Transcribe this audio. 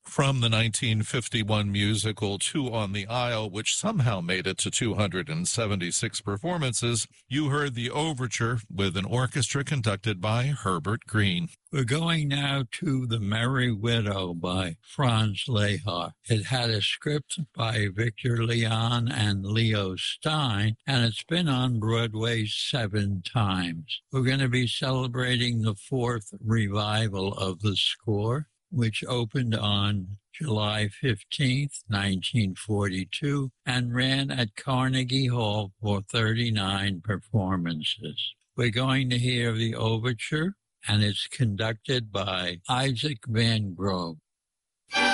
From the 1951 musical Two on the Aisle, which somehow made it to 276 performances, you heard the overture with an orchestra conducted by Herbert Green. We're going now to The Merry Widow by Franz Lehár. It had a script by Victor Leon and Leo Stein, and it's been on Broadway 7 times. We're going to be celebrating the 4th revival of the score, which opened on July 15th, 1942, and ran at Carnegie Hall for 39 performances. We're going to hear the overture, and it's conducted by Isaac Van Grove.